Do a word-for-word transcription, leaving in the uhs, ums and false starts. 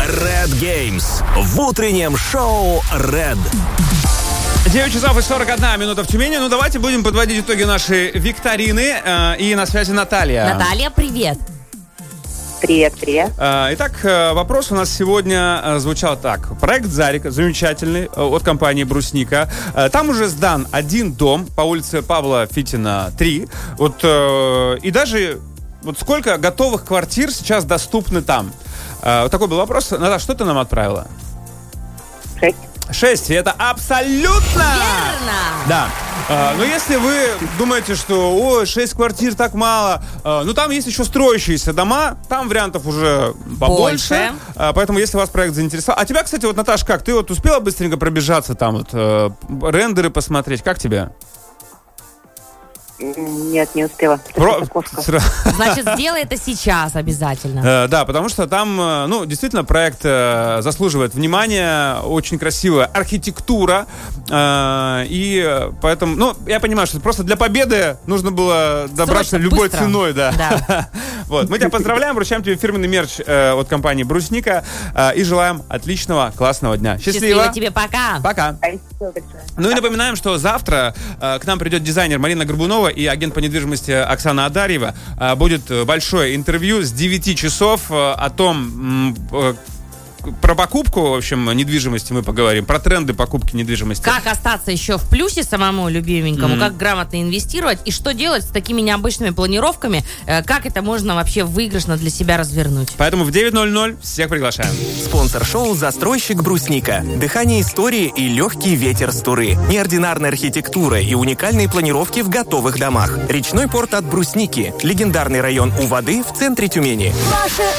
Red Games в утреннем шоу Red. девять часов и сорок одна минута в Тюмени. Ну, давайте будем подводить итоги нашей викторины. Э, и на связи Наталья. Наталья, привет. Привет, привет. Э, итак, вопрос у нас сегодня звучал так. Проект «Зарик» замечательный, от компании «Брусника». Э, там уже сдан один дом по улице Павла Фитина, три. Вот, э, и даже вот сколько готовых квартир сейчас доступны там? Э, вот такой был вопрос. Наташа, что ты нам отправила? Шесть. Шесть, и это абсолютно верно. Да. А, но если вы думаете, что ой, шесть квартир так мало, а, ну там есть еще строящиеся дома, там вариантов уже побольше. А, поэтому, если вас проект заинтересовал. А тебя, кстати, вот, Наташ, как? Ты вот успела быстренько пробежаться там, вот э, рендеры посмотреть? Как тебе? Нет, не успела. Про... Значит, сделай это сейчас обязательно. Э, да, потому что там, ну, действительно, проект э, заслуживает внимания, очень красивая архитектура, э, и поэтому, ну, я понимаю, что просто для победы нужно было добраться Срочно, любой быстро. ценой, да. Да. Вот, мы тебя поздравляем, вручаем тебе фирменный мерч э, от компании «Брусника» э, и желаем отличного, классного дня. Счастливо. Счастливо тебе, пока. Пока. Ну и напоминаем, что завтра э, к нам придет дизайнер Марина Горбунова и агент по недвижимости Оксана Адарьева. Э, будет большое интервью с девяти часов э, о том, э, про покупку, в общем, недвижимости мы поговорим, про тренды покупки недвижимости. Как остаться еще в плюсе самому любименькому, Mm-hmm. как грамотно инвестировать и что делать с такими необычными планировками, э, как это можно вообще выигрышно для себя развернуть. Поэтому в девять ноль ноль всех приглашаем. Спонсор шоу «Застройщик Брусника». Дыхание истории и легкий ветер с Туры. Неординарная архитектура и уникальные планировки в готовых домах. Речной порт от Брусники. Легендарный район у воды в центре Тюмени.